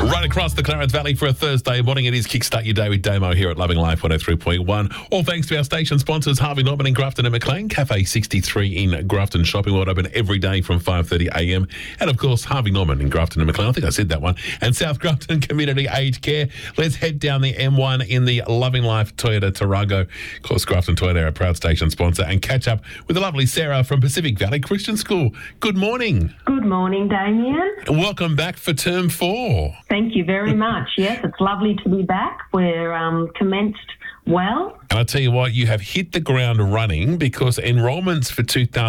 Right across the Clarence Valley for a Thursday morning. It is Kickstart Your Day with Damo here at Loving Life 103.1. All thanks to our station sponsors, Harvey Norman in Grafton and Maclean, Cafe 63 in Grafton Shopping World, open every day from 5:30am. And, of course, Harvey Norman in Grafton and Maclean. I think I said that one. And South Grafton Community Aged Care. Let's head down the M1 in the Loving Life Toyota Tarago. Of course, Grafton Toyota, our proud station sponsor, and catch up with the lovely Sarah from Pacific Valley Christian School. Good morning. Good morning, Damien. Welcome back for term 4. Thank you very much. Yes, it's lovely to be back. We're commenced well. And I'll tell you what, you have hit the ground running because enrolments for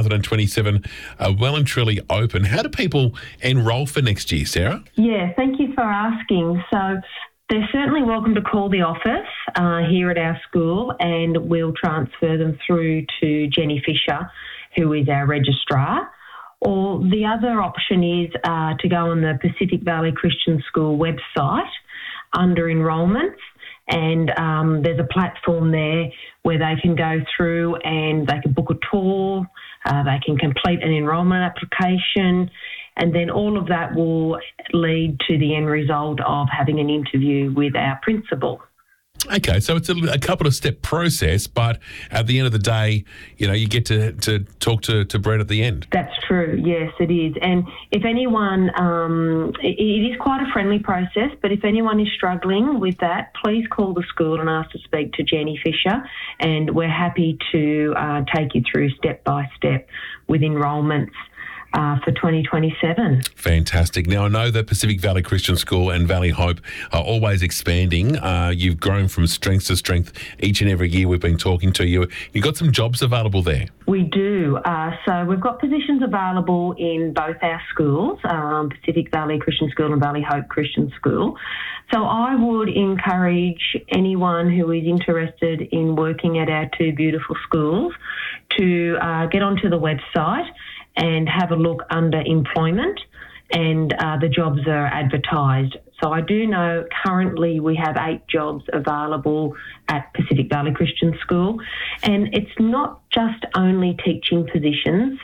2027 are well and truly open. How do people enrol for next year, Sarah? Yeah, thank you for asking. So they're certainly welcome to call the office here at our school, and we'll transfer them through to Jenny Fisher, who is our registrar. Or the other option is to go on the Pacific Valley Christian School website under enrolments, and there's a platform there where they can go through and they can book a tour, they can complete an enrolment application, and then all of that will lead to the end result of having an interview with our principal. Okay, so it's a couple of step process, but at the end of the day, you know, you get to talk to Brett at the end. That's true, yes, it is. And if anyone, it is quite a friendly process, but if anyone is struggling with that, please call the school and ask to speak to Jenny Fisher, and we're happy to take you through step by step with enrolments for 2027. Fantastic. Now, I know that Pacific Valley Christian School and Valley Hope are always expanding. You've grown from strength to strength each and every year we've been talking to you. You've got some jobs available there. We do. So we've got positions available in both our schools, Pacific Valley Christian School and Valley Hope Christian School. So I would encourage anyone who is interested in working at our two beautiful schools to get onto the website and have a look under employment, and the jobs are advertised. So I do know currently we have 8 jobs available at Pacific Valley Christian School, and it's not just only teaching positions.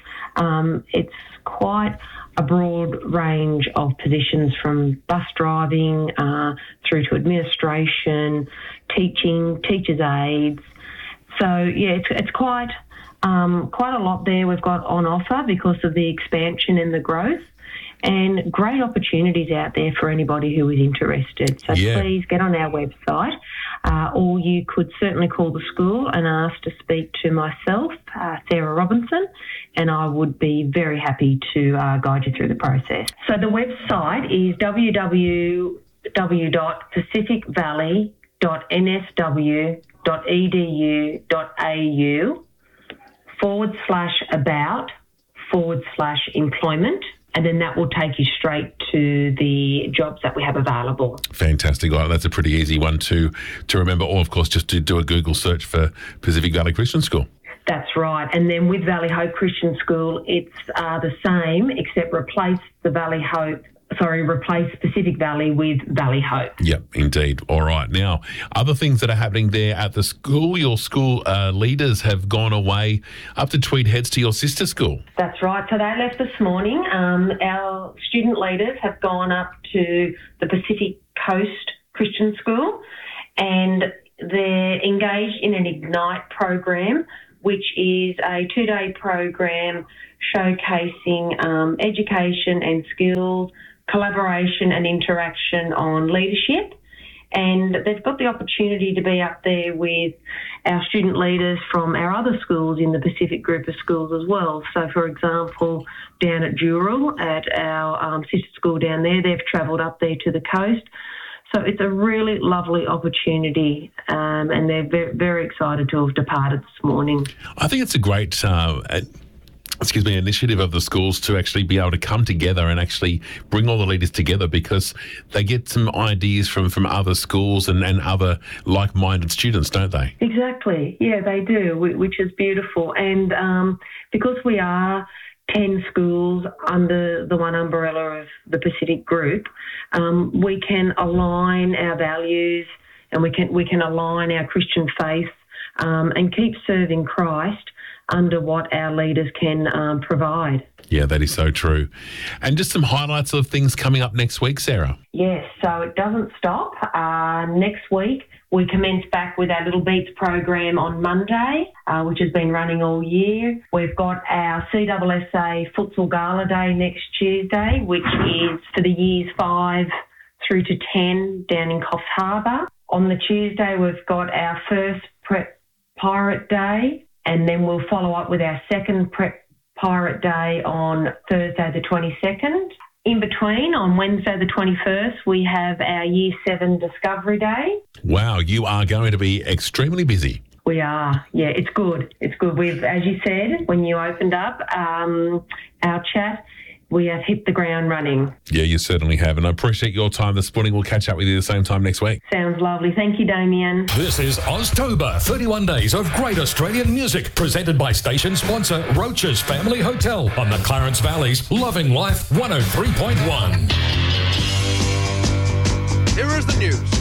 It's quite a broad range of positions, from bus driving through to administration, teaching, teachers' aides. So yeah, it's quite a lot there we've got on offer because of the expansion and the growth, and great opportunities out there for anybody who is interested. So Please get on our website, or you could certainly call the school and ask to speak to myself, Sarah Robinson, and I would be very happy to guide you through the process. So the website is www.pacificvalley.nsw.edu.au /about/employment, and then that will take you straight to the jobs that we have available. Fantastic. Well, that's a pretty easy one to remember, or of course just to do a Google search for Pacific Valley Christian School. That's right. And then with Valley Hope Christian School, it's the same, except replace Pacific Valley with Valley Hope. Yep, indeed. All right. Now, other things that are happening there at the school, your school leaders have gone away up to Tweed Heads to your sister school. That's right. So they left this morning. Our student leaders have gone up to the Pacific Coast Christian School, and they're engaged in an Ignite program, which is a 2-day program showcasing education and skills, collaboration and interaction on leadership. And they've got the opportunity to be up there with our student leaders from our other schools in the Pacific group of schools as well. So, for example, down at Dural, at our sister school down there, they've travelled up there to the coast. So it's a really lovely opportunity, and they're very, very excited to have departed this morning. I think it's a great initiative of the schools to actually be able to come together and actually bring all the leaders together, because they get some ideas from other schools and other like-minded students, don't they? Exactly. Yeah, they do, which is beautiful. And because we are 10 schools under the one umbrella of the Pacific Group, we can align our values, and we can align our Christian faith and keep serving Christ under what our leaders can provide. Yeah, that is so true. And just some highlights of things coming up next week, Sarah. Yes, so it doesn't stop. Next week, we commence back with our Little Beats program on Monday, which has been running all year. We've got our CSSA Futsal Gala Day next Tuesday, which is for the years 5 through to 10 down in Coffs Harbour. On the Tuesday, we've got our first Prep Pirate Day, and then we'll follow up with our second Prep Pirate Day on Thursday the 22nd. In between, on Wednesday the 21st, we have our Year 7 Discovery Day. Wow, you are going to be extremely busy. We are. Yeah, it's good. It's good. We've, as you said, when you opened up our chat, we have hit the ground running. Yeah, you certainly have. And I appreciate your time this morning. We'll catch up with you the same time next week. Sounds lovely. Thank you, Damien. This is Oztober, 31 days of great Australian music, presented by station sponsor Roach's Family Hotel on the Clarence Valley's Loving Life 103.1. Here is the news.